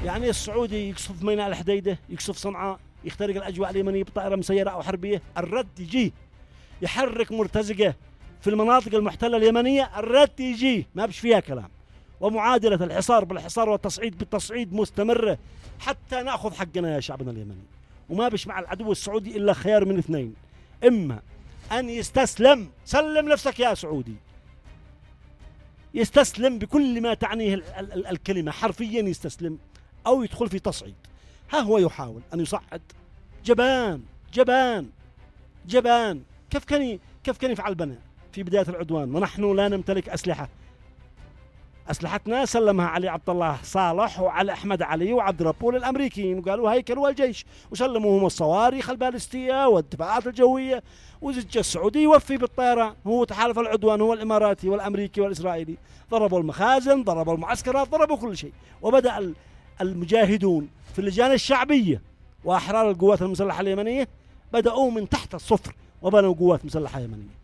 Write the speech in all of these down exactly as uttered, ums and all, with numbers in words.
يعني السعودي يقصف ميناء الحديدة، يقصف صنعاء، يخترق الأجواء اليمنية بطائرة مسيرة أو حربية، الرد يجي يحرك مرتزقة في المناطق المحتلة اليمنية، الرد يجي ما بش فيها كلام. ومعادلة الحصار بالحصار والتصعيد بالتصعيد مستمرة حتى نأخذ حقنا يا شعبنا اليمني. وما بش مع العدو السعودي إلا خيار من اثنين، إما أن يستسلم، سلم نفسك يا سعودي، يستسلم بكل ما تعنيه ال ال ال الكلمة حرفيا يستسلم، أو يدخل في تصعيد. ها هو يحاول أن يصعد، جبان جبان جبان. كيف كان كيف كان يفعل بنا في بداية العدوان ونحن لا نمتلك أسلحة؟ أسلحتنا سلمها علي عبد الله صالح وعلى أحمد علي وعبد ربول الأمريكيين، وقالوا هيكلوا الجيش، وسلموهم الصواريخ البالستية والدفاعات الجوية، وزج السعودي يوفي بالطيران. هو تحالف العدوان هو الإماراتي والأمريكي والإسرائيلي، ضربوا المخازن، ضربوا المعسكرات، ضربوا كل شيء. وبدأ المجاهدون في اللجان الشعبية وأحرار القوات المسلحة اليمنية بدأوا من تحت الصفر وبنوا قوات مسلحة يمنية.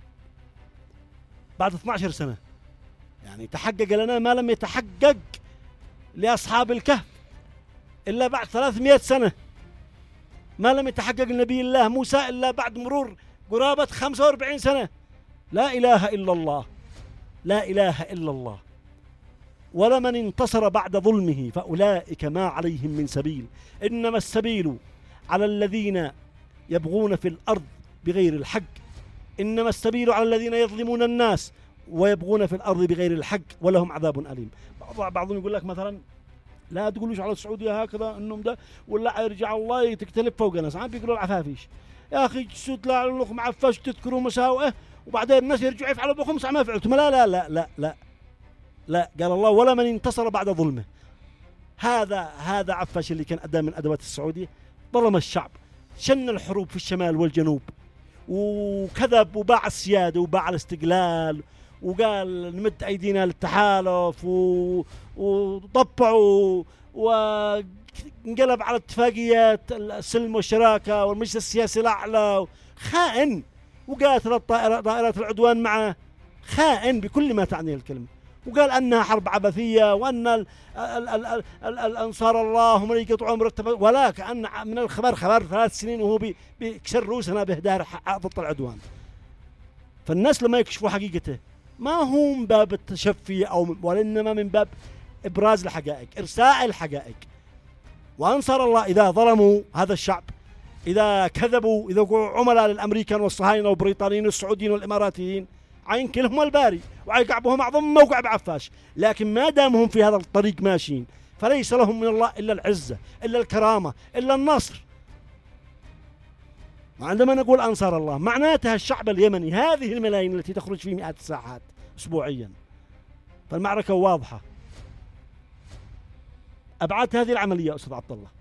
بعد اثنتي عشرة سنة يعني تحقق لنا ما لم يتحقق لأصحاب الكهف إلا بعد ثلاثمائة سنة، ما لم يتحقق لنبي الله موسى إلا بعد مرور قرابة خمسة وأربعين سنة. لا إله إلا الله، لا إله إلا الله. ولمن انتصر بعد ظلمه فأولئك ما عليهم من سبيل، إنما السبيل على الذين يبغون في الأرض بغير الحق، إنما السبيل على الذين يظلمون الناس ويبغون في الأرض بغير الحق ولهم عذاب أليم. بعضهم يقول لك مثلا لا تقولوش على السعودية هكذا انهم ده ولا يرجع الله تكتلب فوق ناس، عم بيقولوا العفافيش يا اخي تسود لا لكم معفش تذكروا مساوئه وبعدين الناس يرجعوا يفعلوا بكم ما فعلتم. لا لا لا لا لا لا، قال الله ولا من انتصر بعد ظلمه. هذا هذا عفاش اللي كان أداة من أدوات السعودية، ظلم الشعب، شن الحروب في الشمال والجنوب، وكذب وباع السيادة وباع الاستقلال، وقال نمد أيدينا للتحالف، وطبعوا وانقلب على اتفاقيات السلم والشراكة والمجلس السياسي الأعلى، خائن، وقاتل الطائرات طائرات العدوان معه، خائن بكل ما تعنيه الكلمة، وقال أنها حرب عبثية وأن ال ال ال ال ال الأنصار الله هم يقطعون مرتبات، ولا كأن من الخبر خبر ثلاث سنين وهو بيكسر روسنا بإهدار ضد العدوان. فالناس لما يكشفوا حقيقته ما هو من باب التشفي أو وإنما من باب إبراز الحقائق، إرساء الحقائق. وأنصار الله إذا ظلموا هذا الشعب، إذا كذبوا، إذا وقعوا عملاء للأمريكان والصهاينة والبريطانيين والسعوديين والإماراتيين، عين كلهم الباري وعيقعبهم أعظم موقع بعفاش. لكن ما دامهم في هذا الطريق ماشيين فليس لهم من الله إلا العزة، إلا الكرامة، إلا النصر. وعندما نقول أنصار الله معناتها الشعب اليمني، هذه الملايين التي تخرج في مئات الساعات أسبوعيا. فالمعركة واضحة. أبعاد هذه العملية أستاذ عبد الله